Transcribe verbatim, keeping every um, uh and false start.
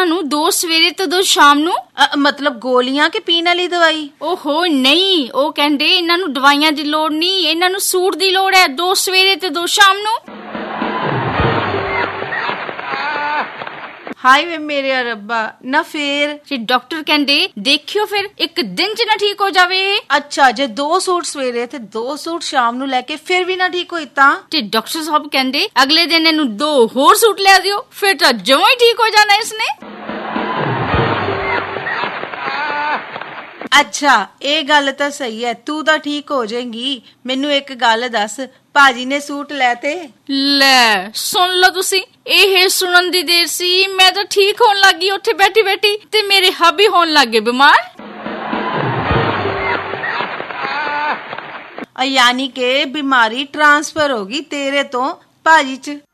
ਉਹਨਾਂ ਨੂੰ ਦੋ ਸਵੇਰੇ ਤੇ ਦੋ ਸ਼ਾਮ ਨੂੰ। ਮਤਲਬ ਗੋਲੀਆਂ ਕਿ ਪੀਣ ਵਾਲੀ ਦਵਾਈ? ਓਹੋ ਨਹੀਂ, ਉਹ ਕਹਿੰਦੇ ਇਹਨਾਂ ਨੂੰ ਦਵਾਈਆਂ ਦੀ ਲੋੜ ਨਹੀਂ, ਇਹਨਾਂ ਨੂੰ ਸੂਟ ਦੀ ਲੋੜ ਹੈ, ਦੋ ਸਵੇਰੇ ਤੇ ਦੋ ਸ਼ਾਮ ਨੂੰ। ਹਾਏ ਵੇ ਮੇਰੇ ਰੱਬਾ, ਨਾ ਫੇਰ? ਤੇ ਡਾਕਟਰ ਕਹਿੰਦੇ ਦੇਖਿਓ ਫਿਰ ਇੱਕ ਦਿਨ ਚ ਨਾ ਠੀਕ ਹੋ ਜਾਵੇ। ਅੱਛਾ, ਜੇ ਦੋ ਸੂਟ ਸਵੇਰੇ ਤੇ ਦੋ ਸੂਟ ਸ਼ਾਮ ਨੂੰ ਲੈ ਕੇ ਫਿਰ ਵੀ ਨਾ ਠੀਕ ਹੋਈ ਤਾਂ? ਤੇ ਡਾਕਟਰ ਸਾਹਿਬ ਕਹਿੰਦੇ ਅਗਲੇ ਦਿਨ ਇਹਨੂੰ ਦੋ ਹੋਰ ਸੂਟ ਲੈ ਦਿਓ, ਫਿਰ ਤਾਂ ਜਮਾਂ ਹੀ ਠੀਕ ਹੋ ਜਾਣਾ ਇਸਨੇ। ਅੱਛਾ, ਇਹ ਗੱਲ ਤਾਂ ਸਹੀ ਹੈ, ਤੂੰ ਤਾਂ ਠੀਕ ਹੋ ਜਾਏਂਗੀ। ਮੈਨੂੰ ਇੱਕ ਗੱਲ ਦੱਸ, ਭਾਜੀ ਨੇ ਸੂਟ ਲੈ ਤੇ? ਲੈ ਸੁਣ ਲਓ ਤੁਸੀਂ, ਇਹ ਸੁਣਨ ਦੀ ਦੇਰ ਸੀ, ਮੈਂ ਤਾਂ ਠੀਕ ਹੋਣ ਲੱਗੀ ਉੱਥੇ ਬੈਠੀ ਬੈਠੀ ਤੇ ਮੇਰੇ ਹੱਬੀ ਹੋਣ ਲੱਗੇ ਬਿਮਾਰ। ਯਾਨੀ ਕਿ ਬਿਮਾਰੀ ਟ੍ਰਾਂਸਫਰ ਹੋ ਗਈ ਤੇਰੇ ਤੋਂ ਭਾਜੀ ਚ।